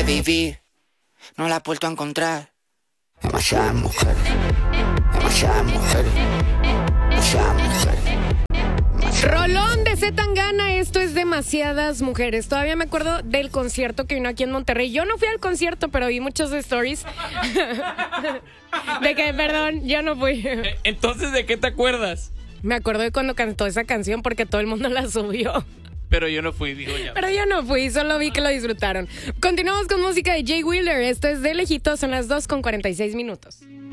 vivir, no la he vuelto a encontrar. Demasiadas mujeres, demasiadas mujeres, demasiadas mujeres. Rolón de C. Tangana, esto es Demasiadas Mujeres. Todavía me acuerdo del concierto que vino aquí en Monterrey. Yo no fui al concierto, pero vi muchos stories. De que, perdón, yo no fui. Entonces, ¿de qué te acuerdas? Me acuerdo de cuando cantó esa canción porque todo el mundo la subió. Pero yo no fui, digo ya. Pero yo no fui, solo vi que lo disfrutaron. Continuamos con música de Jay Wheeler. Esto es De Lejitos, son las 2:46 minutos.